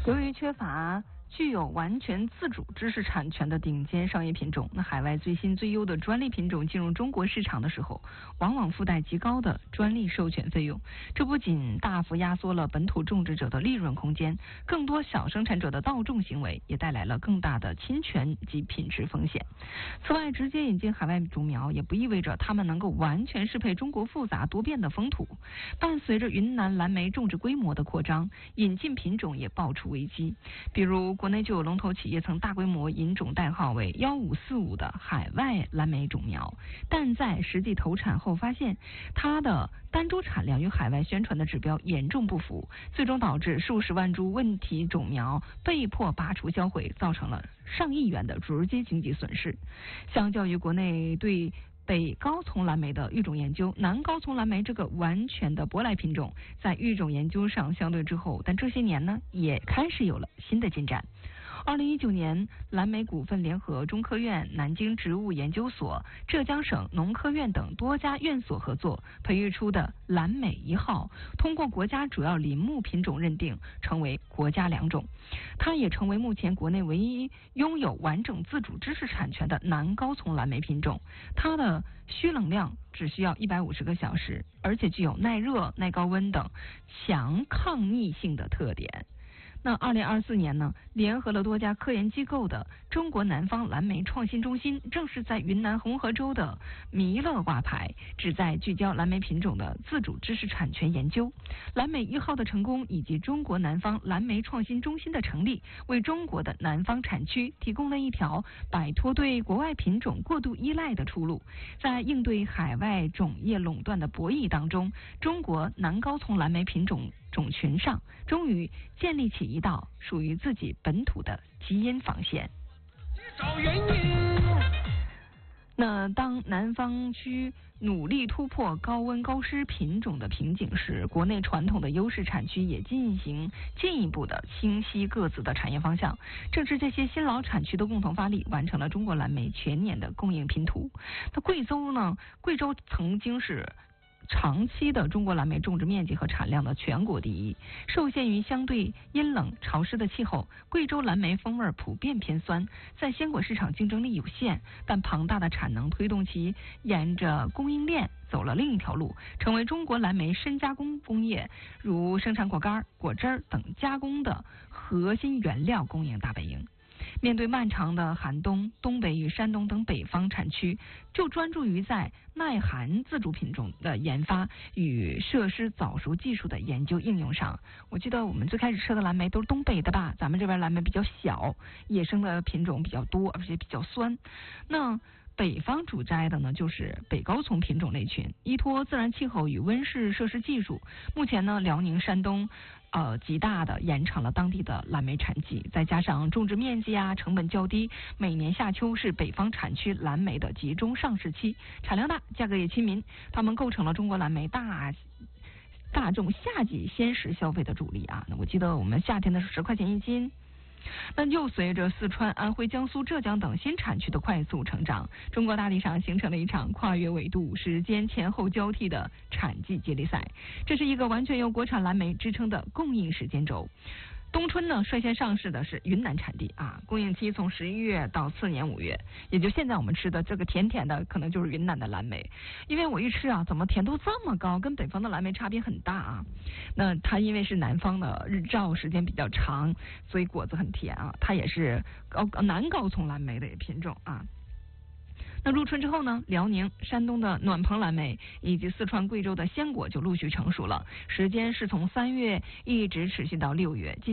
由于缺乏具有完全自主知识产权的顶尖商业品种，那海外最新最优的专利品种进入中国市场的时候，往往附带极高的专利授权费用。这不仅大幅压缩了本土种植者的利润空间，更多小生产者的盗种行为也带来了更大的侵权及品质风险。此外，直接引进海外种苗也不意味着他们能够完全适配中国复杂多变的风土。伴随着云南蓝莓种植规模的扩张，引进品种也爆出危机。比如国内就有龙头企业曾大规模引种代号为1545的海外蓝莓种苗，但在实际投产后发现它的单株产量与海外宣传的指标严重不符，最终导致数十万株问题种苗被迫拔除销毁，造成了上亿元的直接经济损失。相较于国内对北高丛蓝莓的育种研究，南高丛蓝莓这个完全的舶来品种在育种研究上相对滞后，但这些年呢也开始有了新的进展。2019年，蓝莓股份联合中科院、南京植物研究所、浙江省农科院等多家院所合作培育出的蓝莓1号，通过国家主要林木品种认定，成为国家良种。它也成为目前国内唯一拥有完整自主知识产权的南高丛蓝莓品种。它的需冷量只需要150个小时，而且具有耐热、耐高温等强抗逆性的特点。那2024年呢，联合了多家科研机构的中国南方蓝莓创新中心正式在云南红河州的弥勒挂牌，旨在聚焦蓝莓品种的自主知识产权研究。蓝莓1号的成功以及中国南方蓝莓创新中心的成立，为中国的南方产区提供了一条摆脱对国外品种过度依赖的出路。在应对海外种业垄断的博弈当中，中国南高丛蓝莓品种群上终于建立起一道属于自己本土的基因防线。找原因。那当南方区努力突破高温高湿品种的瓶颈时，国内传统的优势产区也进一步的清晰各自的产业方向。正是这些新老产区的共同发力，完成了中国蓝莓全年的供应拼图。那贵州曾经是长期的中国蓝莓种植面积和产量的全国第一。受限于相对阴冷潮湿的气候，贵州蓝莓风味普遍偏酸，在鲜果市场竞争力有限，但庞大的产能推动其沿着供应链走了另一条路，成为中国蓝莓深加工工业如生产果干、果汁等加工的核心原料供应大本营。面对漫长的寒冬，东北与山东等北方产区就专注于在耐寒自主品种的研发与设施早熟技术的研究应用上。我记得我们最开始吃的蓝莓都是东北的吧，咱们这边蓝莓比较小，野生的品种比较多，而且比较酸。那北方主摘的呢，就是北高丛品种类群，依托自然气候与温室设施技术，目前呢，辽宁、山东极大的延长了当地的蓝莓产季，再加上种植面积成本较低，每年夏秋是北方产区蓝莓的集中上市期，产量大，价格也亲民，它们构成了中国蓝莓大众夏季鲜食消费的主力啊。那我记得我们夏天的是10块钱1斤。那又随着四川、安徽、江苏、浙江等新产区的快速成长，中国大地上形成了一场跨越纬度、时间前后交替的产季接力赛。这是一个完全由国产蓝莓支撑的供应时间轴。冬春呢，率先上市的是云南产地供应期从11月到次年5月，也就现在我们吃的这个甜甜的，可能就是云南的蓝莓。因为我一吃怎么甜度这么高，跟北方的蓝莓差别很大那它因为是南方的日照时间比较长，所以果子很甜它也是南高丛蓝莓的品种那入春之后呢，辽宁、山东的暖棚蓝莓以及四川、贵州的鲜果就陆续成熟了，时间是从3月一直持续到6月。